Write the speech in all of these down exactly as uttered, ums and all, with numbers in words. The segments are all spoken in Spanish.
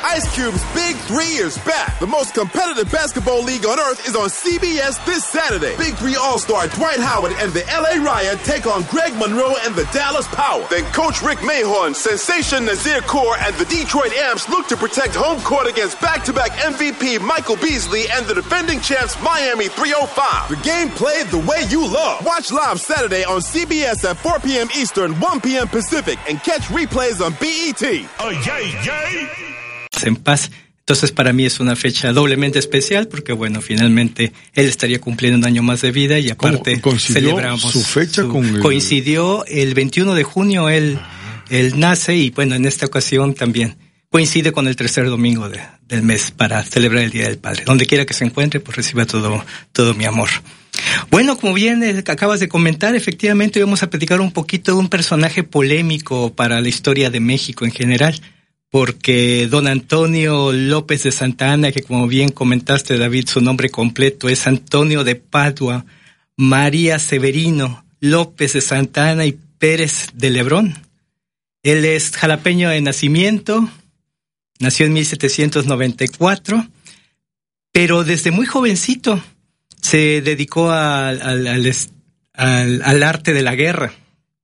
Ice Cube's Big Three is back. The most competitive basketball league on earth is on C B S this Saturday. Big Three All-Star Dwight Howard and the L A Riot take on Greg Monroe and the Dallas Power. Then Coach Rick Mahorn, Sensation Nazir Kaur, and the Detroit Amps look to protect home court against back-to-back M V P Michael Beasley and the defending champs Miami three oh five. The game played the way you love. Watch live Saturday on C B S at four p.m. Eastern, one p.m. Pacific, and catch replays on B E T. Oh, yay, yay. En paz. Entonces para mí es una fecha doblemente especial porque bueno, finalmente él estaría cumpliendo un año más de vida y aparte celebramos su fecha su, con el... coincidió el veintiuno de junio él, él nace y bueno, en esta ocasión también coincide con el tercer domingo de, del mes para celebrar el Día del Padre. Donde quiera que se encuentre, pues reciba todo, todo mi amor. Bueno, como bien eh, acabas de comentar, efectivamente vamos a platicar un poquito de un personaje polémico para la historia de México en general. Porque don Antonio López de Santa Anna, que como bien comentaste, David, su nombre completo es Antonio de Padua, María Severino López de Santa Anna y Pérez de Lebrón. Él es jalapeño de nacimiento, nació en mil setecientos noventa y cuatro, pero desde muy jovencito se dedicó a, al, al, al, al arte de la guerra.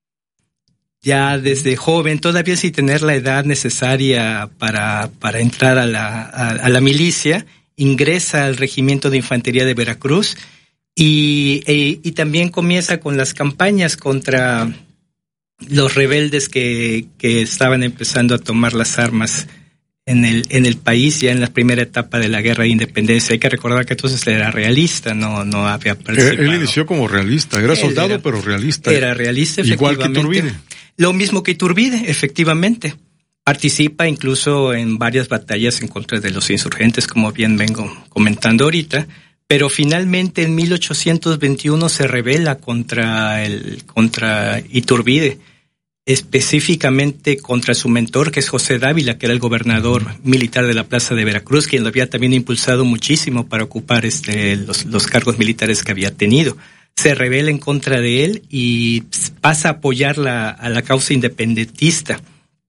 Ya desde joven, todavía sin tener la edad necesaria para, para entrar a la, a, a la milicia, ingresa al Regimiento de Infantería de Veracruz y, e, y también comienza con las campañas contra los rebeldes que, que estaban empezando a tomar las armas en el, en el país, ya en la primera etapa de la Guerra de Independencia. Hay que recordar que entonces era realista, no, no había participado. Él, él inició como realista, era soldado, era, pero realista. Era realista, efectivamente. Igual que Iturbide. Lo mismo que Iturbide, efectivamente. Participa incluso en varias batallas en contra de los insurgentes, como bien vengo comentando ahorita, pero finalmente en mil ochocientos veintiuno se rebela contra el, contra Iturbide, específicamente contra su mentor, que es José Dávila, que era el gobernador militar de la Plaza de Veracruz, quien lo había también impulsado muchísimo para ocupar este, los, los cargos militares que había tenido. Se rebela en contra de él y pasa a apoyar la, a la causa independentista.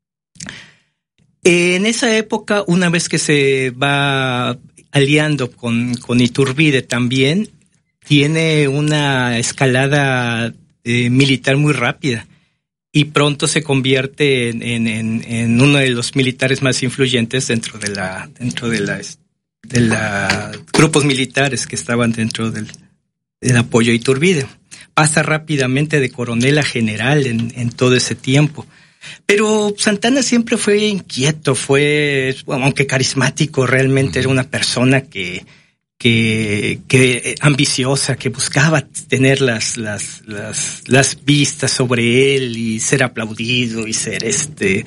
En esa época, una vez que se va aliando con, con Iturbide también, tiene una escalada eh, militar muy rápida. Y pronto se convierte en, en, en, en uno de los militares más influyentes dentro de la, dentro de la, de la grupos militares que estaban dentro del, del apoyo a Iturbide. Pasa rápidamente de coronel a general en, en todo ese tiempo. Pero Santa Anna siempre fue inquieto, fue, bueno, aunque carismático, realmente era una persona que, que, que ambiciosa, que buscaba tener las, las, las, las vistas sobre él y ser aplaudido y ser este,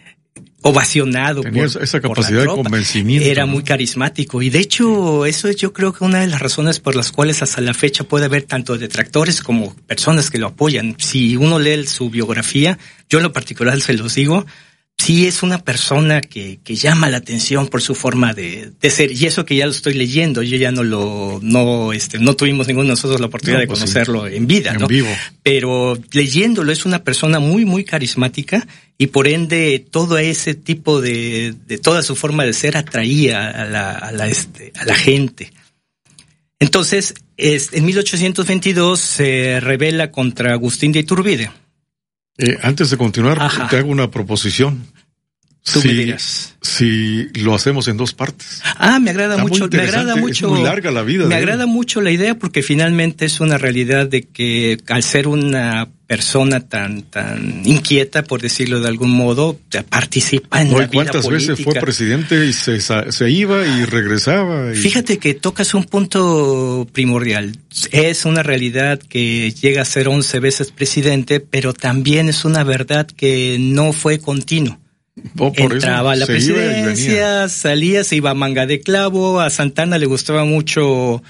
ovacionado. Tenía por, esa capacidad de convencimiento. Era ¿no? muy carismático y de hecho eso es yo creo que una de las razones por las cuales hasta la fecha puede haber tanto detractores como personas que lo apoyan. Si uno lee su biografía, yo en lo particular se los digo, sí es una persona que, que llama la atención por su forma de, de ser, y eso que ya lo estoy leyendo, yo ya no lo, no, este, no tuvimos ninguno de nosotros la oportunidad no, pues de conocerlo sí. en vida, en ¿no? vivo. Pero leyéndolo es una persona muy, muy carismática y por ende todo ese tipo de, de toda su forma de ser atraía a la, a la, este, a la gente. Entonces, es, en mil ochocientos veintidós se rebela contra Agustín de Iturbide. Eh, antes de continuar, Ajá. te hago una proposición. Tú si, me dirás. Si lo hacemos en dos partes. Ah, me agrada Está mucho, me agrada mucho. Es muy larga la vida. Me agrada él. mucho la idea porque finalmente es una realidad de que al ser una persona tan tan inquieta, por decirlo de algún modo, participa en no, la vida ¿cuántas política? veces fue presidente y se, se iba y regresaba? Y... Fíjate que tocas un punto primordial. Es una realidad que llega a ser once veces presidente, pero también es una verdad que no fue continuo. Oh, por Entraba eso a la presidencia, salía, se iba a manga de clavo. A Santa Anna le gustaba mucho,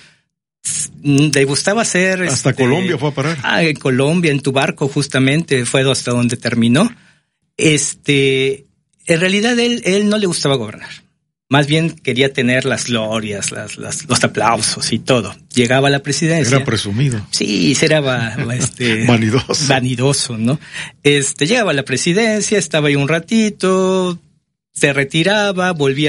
le gustaba hacer... Hasta este, Colombia fue a parar. Ah, en Colombia, en tu barco justamente, fue hasta donde terminó. Este, en realidad él, él no le gustaba gobernar. Más bien quería tener las glorias, las, las, los aplausos y todo. Llegaba a la presidencia. Era presumido. Sí, era este, vanidoso. Vanidoso, ¿no? Este, llegaba a la presidencia, estaba ahí un ratito, se retiraba, volvía